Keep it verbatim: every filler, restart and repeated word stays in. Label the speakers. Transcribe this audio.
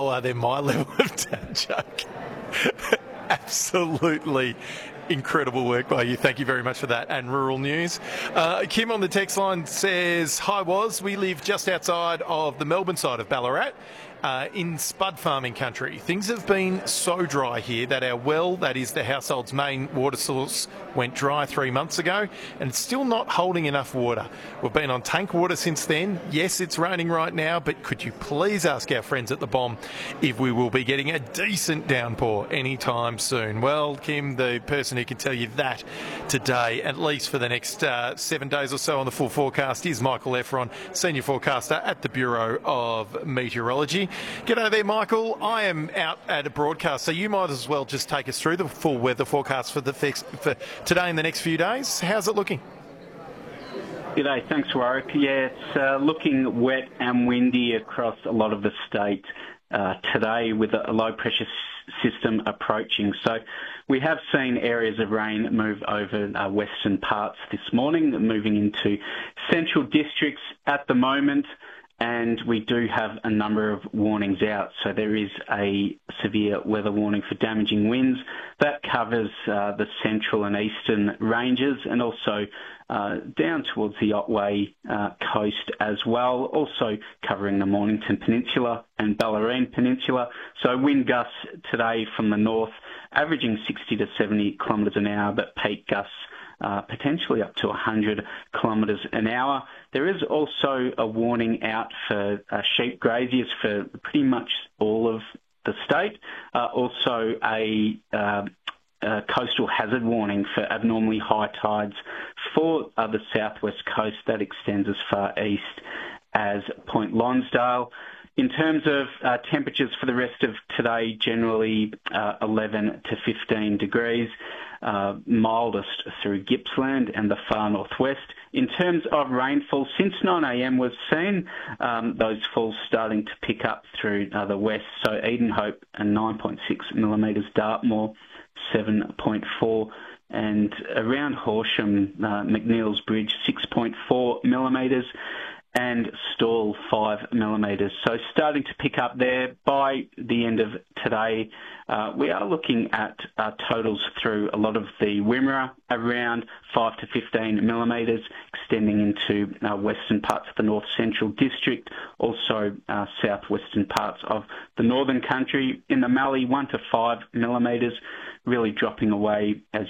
Speaker 1: Oh, are they my level of dad joke? Absolutely incredible work by you. Thank you very much for that. And rural news. Uh, Kim on the text line says, "Hi, Was. We live just outside of the Melbourne side of Ballarat. Uh, in spud farming country. Things have been so dry here that our well, that is the household's main water source, went dry three months ago and it's still not holding enough water. We've been on tank water since then. Yes, it's raining right now, but could you please ask our friends at the B O M if we will be getting a decent downpour anytime soon?" Well, Kim, the person who can tell you that today, at least for the next uh, seven days or so on the full forecast, is Michael Efron, Senior Forecaster at the Bureau of Meteorology. G'day there, Michael. I am out at a broadcast, so you might as well just take us through the full weather forecast for the fix, for today and the next few days. How's it looking?
Speaker 2: G'day, thanks, Warwick. Yeah, it's uh, looking wet and windy across a lot of the state uh, today with a low pressure system approaching. So we have seen areas of rain move over uh, western parts this morning, moving into central districts at the moment. And we do have a number of warnings out. So there is a severe weather warning for damaging winds. That covers uh, the central and eastern ranges and also uh, down towards the Otway uh, coast as well, also covering the Mornington Peninsula and Bellarine Peninsula. So wind gusts today from the north averaging sixty to seventy kilometres an hour, but peak gusts Uh, potentially up to one hundred kilometres an hour. There is also a warning out for uh, sheep graziers for pretty much all of the state. Uh, also a, uh, a coastal hazard warning for abnormally high tides for uh, the southwest coast that extends as far east as Point Lonsdale. In terms of uh, temperatures for the rest of today, generally uh, eleven to fifteen degrees, uh, mildest through Gippsland and the far northwest. In terms of rainfall, since nine a m we've seen um, those falls starting to pick up through uh, the west. So Edenhope and nine point six millimetres, Dartmoor seven point four, and around Horsham, uh, McNeil's Bridge six point four millimetres. And Stawell five millimetres. So starting to pick up there. By the end of today, uh, we are looking at uh, totals through a lot of the Wimmera around five to fifteen millimetres, extending into uh, western parts of the North Central District, also uh, southwestern parts of the Northern Country. In the Mallee, one to five millimetres, really dropping away as